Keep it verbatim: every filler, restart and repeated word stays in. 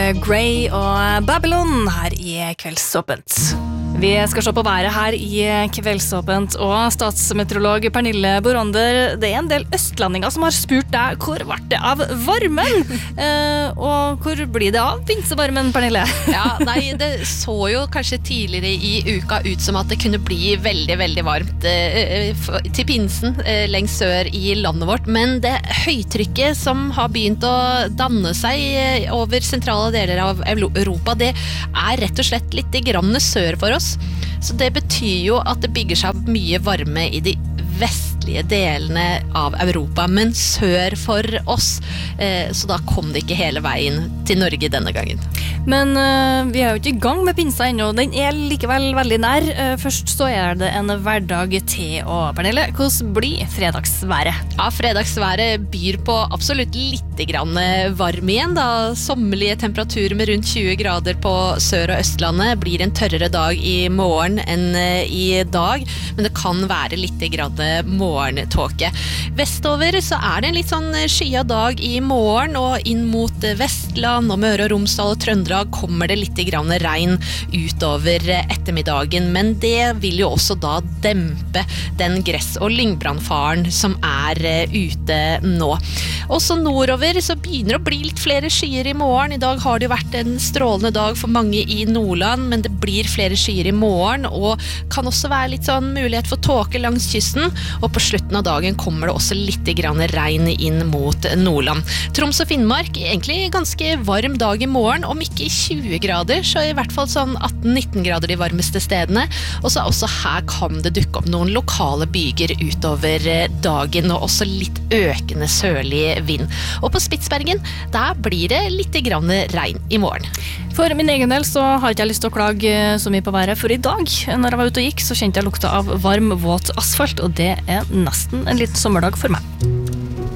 Grey og Babylon her i Kveldsåpent. Vi skal se på været her i Kveldsåpent, og statsmeteorolog Pernille Borander, det er en del østlandinger som har spurt deg hvor ble det av varmen? eh, og hvor blir det av pinsevarmen, Pernille? Ja, nei, det så jo kanskje tidligere i uka ut som at det kunne bli veldig, veldig varmt eh, til pinsen eh, lengst sør i landet vårt, men det høytrykket som har begynt å danne seg over sentrale deler av Europa, det er rett og slett litt grann sør for oss. Så det betyr jo at det bygger seg opp mye varme i de vestlige delene av Europa, men sør for oss. Eh, så da kom det ikke hele veien til Norge denne gangen. Men uh, vi er jo ikke i gang med pinsa ennå. Den er likevel veldig nær. Uh, først så er det en hverdag til, og Pernille, hvordan blir fredagsværet? Ja, fredagsværet byr på absolutt litt grann varm igjen, da sommerlige temperaturer med rundt tjue grader på Sør- og Østlandet blir en tørrere dag i morgen enn i dag, men det kan være litt grann morgentåke. Vestover så er det en litt sånn skyet dag i morgen, og inn mot Vestland og Møre og Romsdal og Trøndelag kommer det litt grann regn utover ettermiddagen, men det vil jo også da dempe den gress- og lyngbrannfaren som er ute nå. Også nordover så begynner det å bli litt flere skyer i morgen. I dag har det jo vært en strålende dag for mange i Nordland, men det blir flere skyer i morgen, og kan også være litt sånn mulighet for tåke langs kysten, og på slutten av dagen kommer det også litt grann regn inn mot Nordland. Troms og Finnmark, egentlig ganske varm dag i morgen, om ikke tjue grader, så i hvert fall sånn atten nitten grader de varmeste stedene, og så også her kan det dukke opp noen lokale byger utover dagen, og også litt økende sørlig vind. Og på Spitsbergen, der blir det litt grann regn i morgen. For min egen del så har ikke jeg lyst til å klage så mye på været, for i dag, når jeg var ute og gikk, så kjente jeg lukta av varm, våt asfalt, og det er nesten en liten sommerdag for meg.